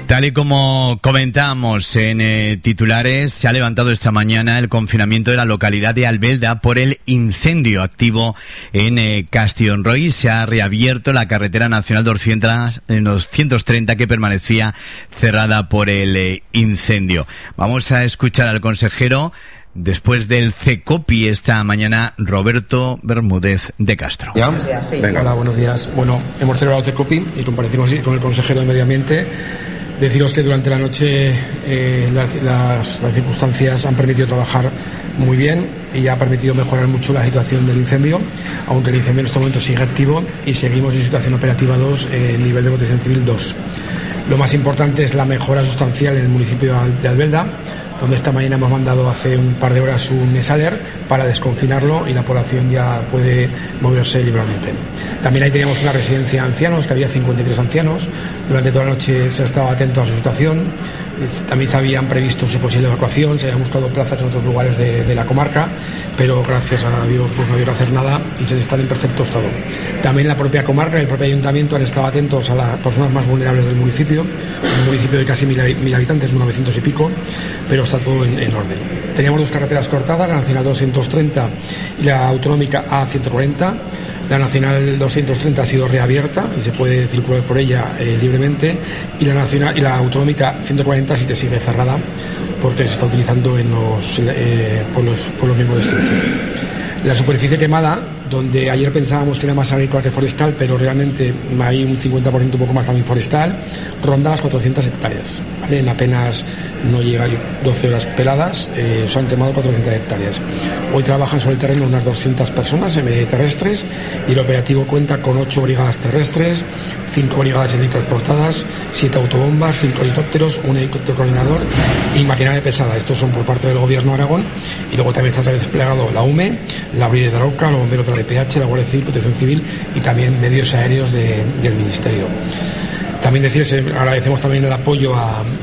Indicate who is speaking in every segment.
Speaker 1: Tal y como comentamos en titulares, se ha levantado esta mañana el confinamiento de la localidad de Albelda por el incendio activo en Castellonroy. Se ha reabierto la carretera nacional 230 que permanecía cerrada por el incendio. Vamos a escuchar al consejero después del CECOPI esta mañana, Roberto Bermúdez de Castro.
Speaker 2: ¿Ya? Sí. Venga. Hola, buenos días. Bueno, hemos celebrado el CECOPI y comparecimos con el consejero de Medio Ambiente. Deciros que durante la noche las circunstancias han permitido trabajar muy bien y ha permitido mejorar mucho la situación del incendio, aunque el incendio en este momento sigue activo y seguimos en situación operativa 2, nivel de protección civil 2. Lo más importante es la mejora sustancial en el municipio de Albelda, donde esta mañana hemos mandado hace un par de horas un ESALER para desconfinarlo y la población ya puede moverse libremente. También ahí teníamos una residencia de ancianos, que había 53 ancianos. Durante toda la noche se ha estado atento a su situación. También se habían previsto su posible evacuación, se habían buscado plazas en otros lugares de la comarca, pero gracias a Dios pues no había que hacer nada y se están en perfecto estado. También la propia comarca y el propio ayuntamiento han estado atentos a las personas más vulnerables del municipio, un municipio de casi 1.000 habitantes, 900 y pico, pero está todo en orden. Teníamos dos carreteras cortadas, la Nacional 230 y la Autonómica A140. La Nacional 230 ha sido reabierta y se puede circular por ella libremente, y la Autonómica 140 sí que sigue cerrada porque se está utilizando por los mismos de extinción. La superficie quemada, donde ayer pensábamos que era más agrícola que forestal, pero realmente hay un 50% un poco más también forestal, ronda las 400 hectáreas. ¿Vale? En apenas no llega 12 horas peladas, se han quemado 400 hectáreas. Hoy trabajan sobre el terreno unas 200 personas terrestres y el operativo cuenta con 8 brigadas terrestres, 5 brigadas helitransportadas, 7 autobombas, 5 helicópteros, un helicóptero coordinador y maquinaria pesada. Estos son por parte del Gobierno de Aragón, y luego también está desplegado la UME, la Brigada de Arauca, los bomberos de la DPH, la Guardia Civil, Protección Civil y también medios aéreos del Ministerio. También decirles, agradecemos también el apoyo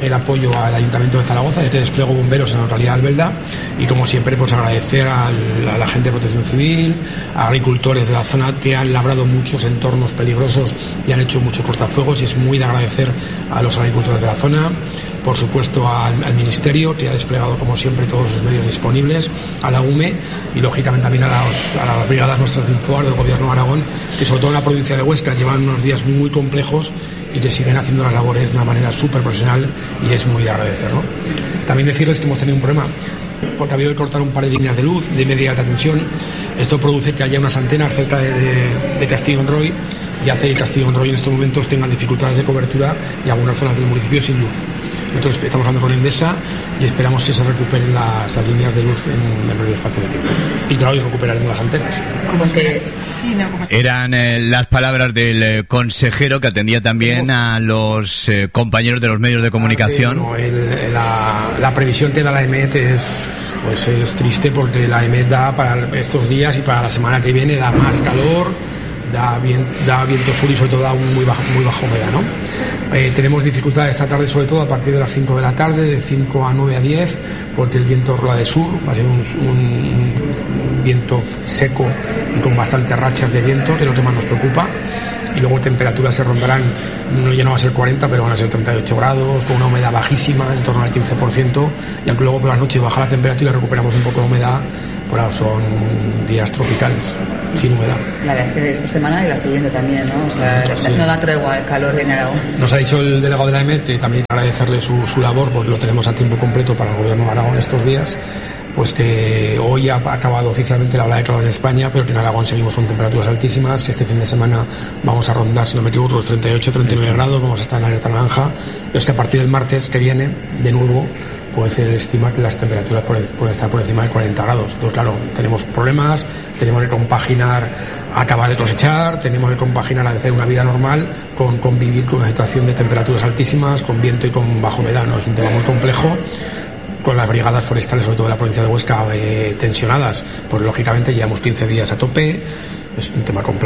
Speaker 2: al Ayuntamiento de Zaragoza, de que desplegó bomberos en la localidad de Albelda, y como siempre pues agradecer a la gente de Protección Civil, a agricultores de la zona que han labrado muchos entornos peligrosos y han hecho muchos cortafuegos, y es muy de agradecer a los agricultores de la zona, por supuesto al Ministerio, que ha desplegado como siempre todos sus medios disponibles, a la UME y lógicamente también a las brigadas nuestras de Infoar del Gobierno de Aragón, que sobre todo en la provincia de Huesca llevan unos días muy complejos y que siguen haciendo las labores de una manera súper profesional, y es muy de agradecer, ¿no? También decirles que hemos tenido un problema porque ha habido que cortar un par de líneas de luz de media alta tensión. Esto produce que haya unas antenas cerca de Castellonroy y hace que Castellonroy en estos momentos tenga dificultades de cobertura y algunas zonas del municipio sin luz. Nosotros estamos hablando con Endesa y esperamos que se recuperen las líneas de luz en el breve espacio de tiempo. Y claro, y recuperaremos las antenas.
Speaker 1: Eran las palabras del consejero, que atendía también a los compañeros de los medios de comunicación.
Speaker 2: La previsión que da la EMET es triste, porque la EMET da para estos días y para la semana que viene da más calor, da viento sur y sobre todo da muy baja humedad, ¿no? Tenemos dificultades esta tarde, sobre todo a partir de las 5 de la tarde, de 5 a 9 a 10, porque el viento rola de sur, va a ser un viento seco y con bastantes rachas de viento, que es lo que más nos preocupa. Y luego temperaturas se rondarán, ya no va a ser 40, pero van a ser 38 grados, con una humedad bajísima, en torno al 15%, y aunque luego por las noches baja la temperatura y recuperamos un poco de humedad, pues son días tropicales, sin humedad.
Speaker 3: La verdad es que esta semana y la siguiente también, ¿no? O sea, sí. No da tregua el calor en Aragón.
Speaker 2: Nos ha dicho el delegado de la EMET, que también agradecerle su labor, pues lo tenemos a tiempo completo para el Gobierno de Aragón estos días, pues que hoy ha acabado oficialmente la ola de calor en España, pero que en Aragón seguimos con temperaturas altísimas, que este fin de semana vamos a rondar, si no me equivoco, los 38, 39 grados, vamos a estar en alerta naranja, pero es que a partir del martes que viene, de nuevo, pues se estima que las temperaturas pueden estar por encima de 40 grados. Entonces, claro, tenemos problemas, tenemos que compaginar acabar de cosechar, tenemos que compaginar a hacer una vida normal con convivir con una situación de temperaturas altísimas, con viento y con baja humedad, ¿no? Es un tema muy complejo, con las brigadas forestales, sobre todo de la provincia de Huesca, tensionadas, pues lógicamente llevamos 15 días a tope, es un tema complejo.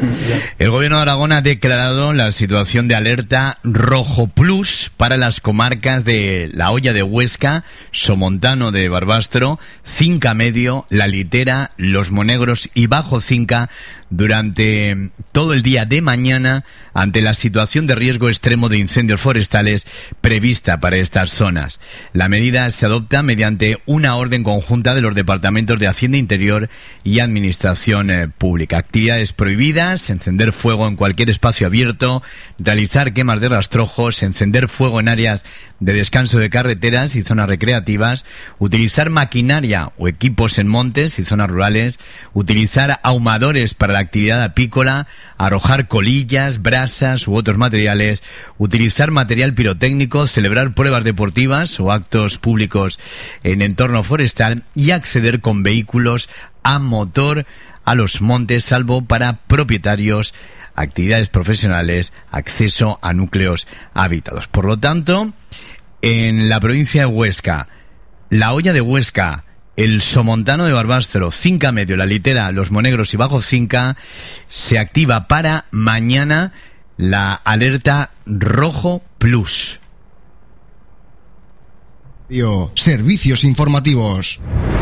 Speaker 1: El Gobierno de Aragón ha declarado la situación de alerta rojo plus para las comarcas de La Hoya de Huesca, Somontano de Barbastro, Cinca Medio, La Litera, Los Monegros y Bajo Cinca durante todo el día de mañana ante la situación de riesgo extremo de incendios forestales prevista para estas zonas. La medida se adopta mediante una orden conjunta de los departamentos de Hacienda Interior y Administración Pública. Actividades prohibidas: encender fuego en cualquier espacio abierto, realizar quemas de rastrojos, encender fuego en áreas de descanso de carreteras y zonas recreativas, utilizar maquinaria o equipos en montes y zonas rurales, utilizar ahumadores para la actividad apícola, arrojar colillas, brasas u otros materiales, utilizar material pirotécnico, celebrar pruebas deportivas o actos públicos en entorno forestal y acceder con vehículos a motor a los montes, salvo para propietarios, actividades profesionales, acceso a núcleos habitados. Por lo tanto, en la provincia de Huesca, La Hoya de Huesca, el Somontano de Barbastro, Cinca Medio, La Litera, Los Monegros y Bajo Cinca, se activa para mañana la alerta rojo plus.
Speaker 4: Servicios informativos.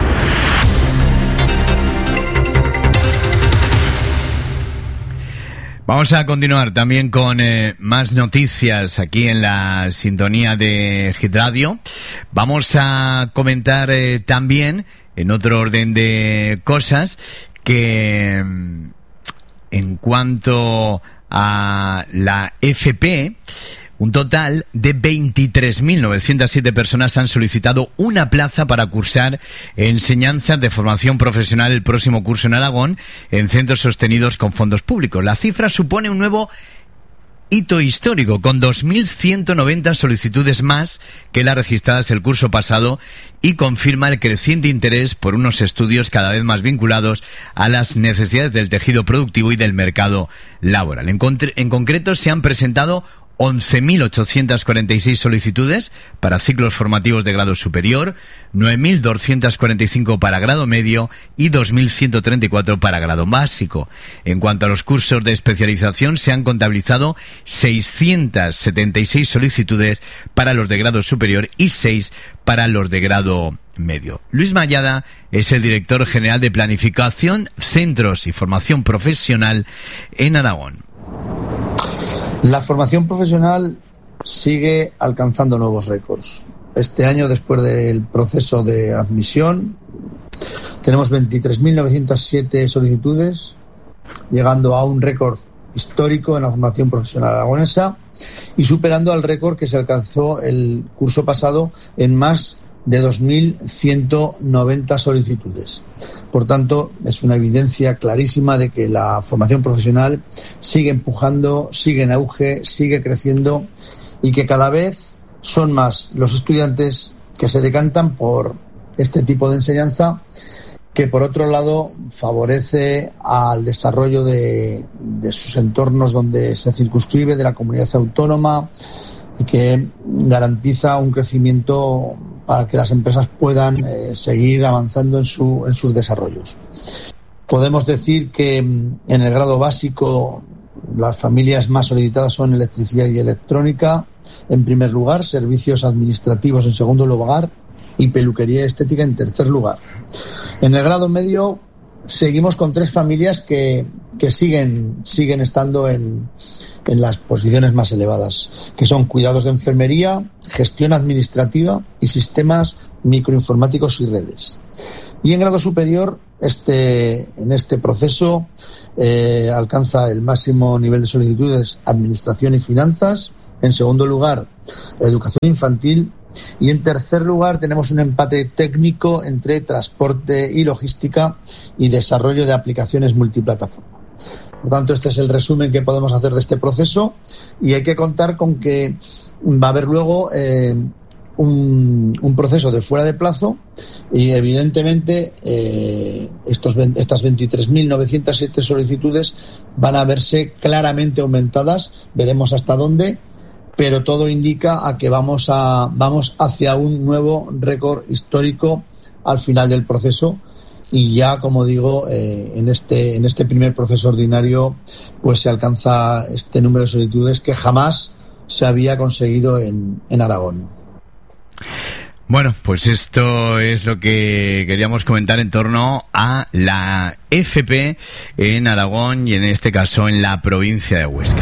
Speaker 1: Vamos a continuar también con más noticias aquí en la sintonía de Hit Radio. Vamos a comentar también, en otro orden de cosas, que en cuanto a la FP, un total de 23.907 personas han solicitado una plaza para cursar enseñanzas de formación profesional el próximo curso en Aragón en centros sostenidos con fondos públicos. La cifra supone un nuevo hito histórico, con 2.190 solicitudes más que las registradas el curso pasado, y confirma el creciente interés por unos estudios cada vez más vinculados a las necesidades del tejido productivo y del mercado laboral. En concreto, se han presentado 11.846 solicitudes para ciclos formativos de grado superior, 9.245 para grado medio y 2.134 para grado básico. En cuanto a los cursos de especialización, se han contabilizado 676 solicitudes para los de grado superior y 6 para los de grado medio. Luis Mayada es el director general de Planificación, Centros y Formación Profesional en Aragón.
Speaker 5: La formación profesional sigue alcanzando nuevos récords. Este año, después del proceso de admisión, tenemos 23.907 solicitudes, llegando a un récord histórico en la formación profesional aragonesa y superando al récord que se alcanzó el curso pasado en más de 2.190 solicitudes. Por tanto, es una evidencia clarísima de que la formación profesional sigue empujando, sigue en auge, sigue creciendo, y que cada vez son más los estudiantes que se decantan por este tipo de enseñanza, que por otro lado favorece al desarrollo de sus entornos donde se circunscribe, de la comunidad autónoma, y que garantiza un crecimiento para que las empresas puedan seguir avanzando en sus desarrollos. Podemos decir que en el grado básico las familias más solicitadas son electricidad y electrónica en primer lugar, servicios administrativos en segundo lugar y peluquería y estética en tercer lugar. En el grado medio seguimos con tres familias que siguen estando en las posiciones más elevadas, que son cuidados de enfermería, gestión administrativa y sistemas microinformáticos y redes. Y en grado superior, en este proceso alcanza el máximo nivel de solicitudes administración y finanzas, en segundo lugar educación infantil, y en tercer lugar tenemos un empate técnico entre transporte y logística y desarrollo de aplicaciones multiplataforma. Por tanto, este es el resumen que podemos hacer de este proceso, y hay que contar con que va a haber luego un proceso de fuera de plazo, y evidentemente estas 23.907 solicitudes van a verse claramente aumentadas. Veremos hasta dónde, pero todo indica a que vamos hacia un nuevo récord histórico al final del proceso, y ya, como digo, en este primer proceso ordinario pues se alcanza este número de solicitudes que jamás se había conseguido en Aragón.
Speaker 1: Bueno, pues esto es lo que queríamos comentar en torno a la FP en Aragón y en este caso en la provincia de Huesca.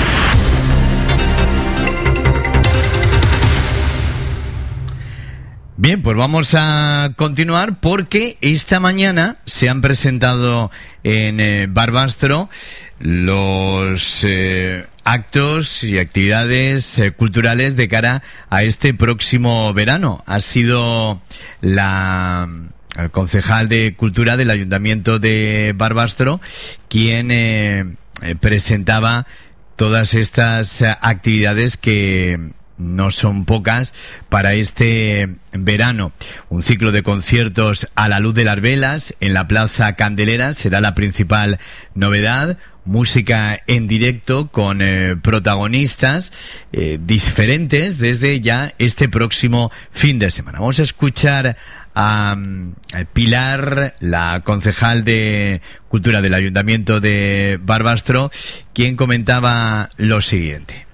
Speaker 1: Bien, pues vamos a continuar porque esta mañana se han presentado en Barbastro los actos y actividades culturales de cara a este próximo verano. Ha sido la concejal de Cultura del Ayuntamiento de Barbastro quien presentaba todas estas actividades que no son pocas para este verano. Un ciclo de conciertos a la luz de las velas en la Plaza Candelera será la principal novedad. Música en directo con protagonistas diferentes desde ya este próximo fin de semana. Vamos a escuchar a Pilar, la concejal de Cultura del Ayuntamiento de Barbastro, quien comentaba lo siguiente.